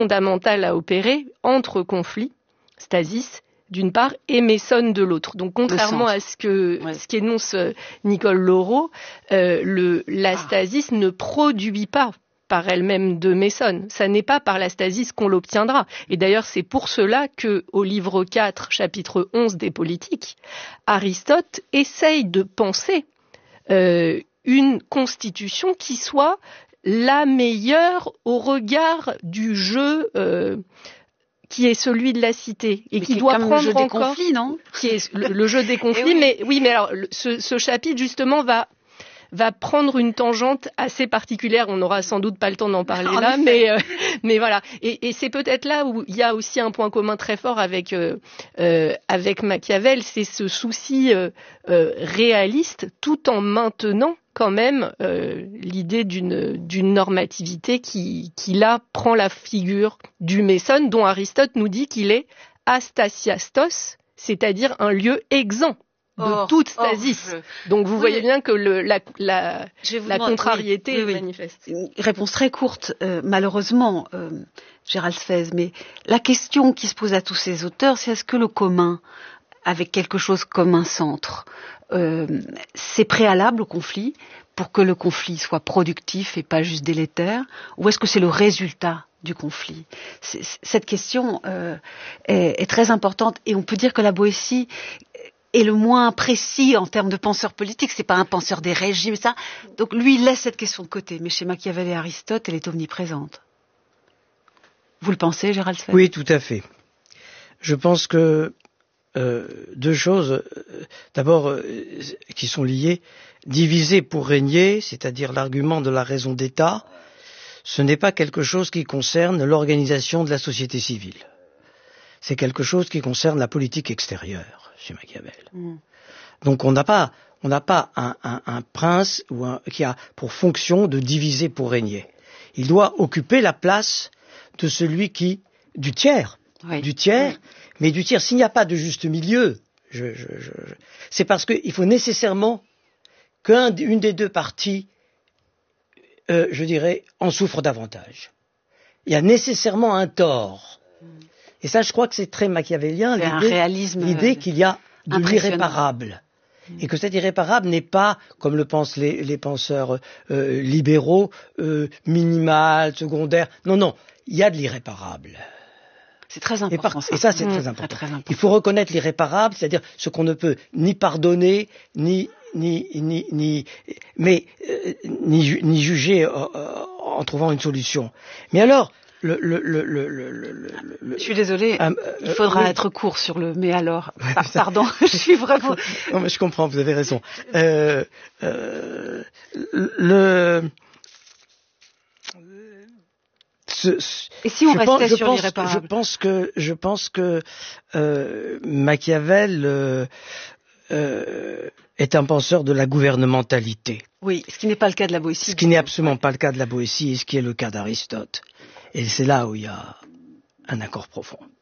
fondamentale à opérer entre conflits, stasis d'une part et Mésone de l'autre. Donc contrairement à ce qu'énonce Nicole Laureau, la stasis ne produit pas par elle-même de Mésone. Ça n'est pas par la stasis qu'on l'obtiendra. Et d'ailleurs, c'est pour cela que, au livre 4, chapitre 11 des Politiques, Aristote essaye de penser une constitution qui soit la meilleure au regard du jeu qui est celui de la cité et qui doit prendre le jeu encore des conflits, non qui est le jeu des conflits. Mais alors ce chapitre justement va prendre une tangente assez particulière. On n'aura sans doute pas le temps d'en parler là, mais voilà. Et c'est peut-être là où il y a aussi un point commun très fort avec Machiavel, c'est ce souci réaliste, tout en maintenant quand même l'idée d'une normativité qui là prend la figure du Mésone, dont Aristote nous dit qu'il est astasiastos, c'est-à-dire un lieu exempt de toute stasis. Donc vous voyez bien que la contrariété est manifeste. Une réponse très courte, malheureusement, Gérald Sfez, mais la question qui se pose à tous ces auteurs, c'est est-ce que le commun, avec quelque chose comme un centre, c'est préalable au conflit pour que le conflit soit productif et pas juste délétère, ou est-ce que c'est le résultat du conflit? Cette question est très importante, et on peut dire que la Boétie est le moins précis en termes de penseur politique. C'est pas un penseur des régimes, ça. Donc lui, il laisse cette question de côté. Mais chez Machiavel et Aristote, elle est omniprésente. Vous le pensez, Gérald Sfez? Oui, tout à fait. Je pense que deux choses, d'abord, qui sont liées. Diviser pour régner, c'est-à-dire l'argument de la raison d'État, ce n'est pas quelque chose qui concerne l'organisation de la société civile. C'est quelque chose qui concerne la politique extérieure chez Machiavel. Donc on n'a pas un prince qui a pour fonction de diviser pour régner. Il doit occuper la place de celui du tiers, mais du tiers. S'il n'y a pas de juste milieu, c'est parce qu'il faut nécessairement qu'une des deux parties, je dirais, en souffre davantage. Il y a nécessairement un tort. Et ça, je crois que c'est très machiavélien, l'idée qu'il y a de l'irréparable. Et que cet irréparable n'est pas, comme le pensent les penseurs libéraux, minimal, secondaire. Non, il y a de l'irréparable. C'est très important. Et ça, c'est très important. Il faut reconnaître l'irréparable, c'est-à-dire ce qu'on ne peut ni pardonner, ni juger en trouvant une solution. Mais alors, je suis désolée, il faudra être court sur le mais alors. Pardon, je suis vraiment. Non, mais je comprends, vous avez raison. Et si on restait sur l'irréparable? Je pense que Machiavel est un penseur de la gouvernementalité. Oui, ce qui n'est pas le cas de la Boétie. Ce qui n'est absolument pas le cas de la Boétie et ce qui est le cas d'Aristote. Et c'est là où il y a un accord profond.